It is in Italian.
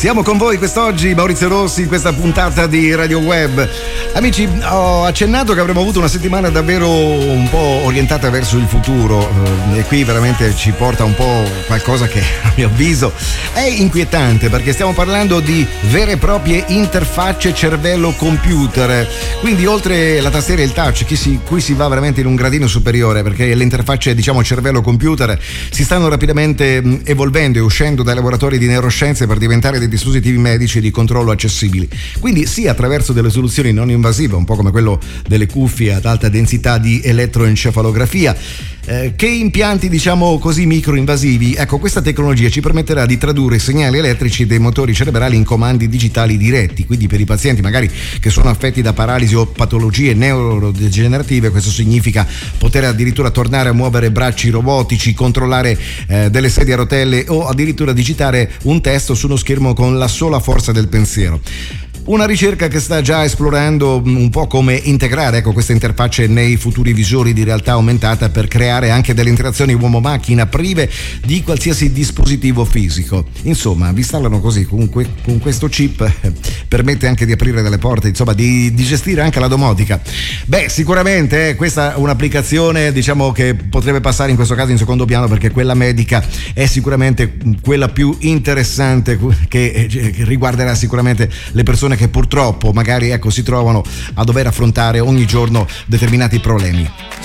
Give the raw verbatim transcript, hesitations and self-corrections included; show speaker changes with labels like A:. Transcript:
A: Siamo con voi quest'oggi, Maurizio Rossi, in questa puntata di Radio Web. Amici, ho accennato che avremmo avuto una settimana davvero un po' orientata verso il futuro eh, e qui veramente ci porta un po' qualcosa che a mio avviso è inquietante, perché stiamo parlando di vere e proprie interfacce cervello-computer. Quindi oltre la tastiera e il touch, qui si, qui si va veramente in un gradino superiore, perché le interfacce, diciamo, cervello-computer si stanno rapidamente mh, evolvendo e uscendo dai laboratori di neuroscienze per diventare dei dispositivi medici di controllo accessibili, quindi sia attraverso delle soluzioni non invasive, un po' come quello delle cuffie ad alta densità di elettroencefalografia, eh, che impianti, diciamo così, microinvasivi. Ecco, questa tecnologia ci permetterà di tradurre i segnali elettrici dei motori cerebrali in comandi digitali diretti, quindi per i pazienti magari che sono affetti da paralisi o patologie neurodegenerative questo significa poter addirittura tornare a muovere bracci robotici, controllare eh, delle sedie a rotelle o addirittura digitare un testo su uno schermo con la sola forza del pensiero. Una ricerca che sta già esplorando un po' come integrare, ecco, queste interfacce nei futuri visori di realtà aumentata per creare anche delle interazioni uomo-macchina prive di qualsiasi dispositivo fisico. Insomma, vi installano così con, que- con questo chip, eh, permette anche di aprire delle porte, insomma di, di gestire anche la domotica. Beh, sicuramente eh, questa è un'applicazione, diciamo, che potrebbe passare in questo caso in secondo piano, perché quella medica è sicuramente quella più interessante, che, eh, che riguarderà sicuramente le persone che purtroppo magari, ecco, si trovano a dover affrontare ogni giorno determinati problemi.